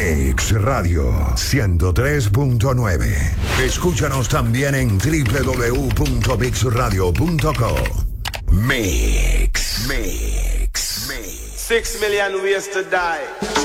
Mix Radio 103.9. Escúchanos también en www.mixradio.co. Mix. 6 million ways to die.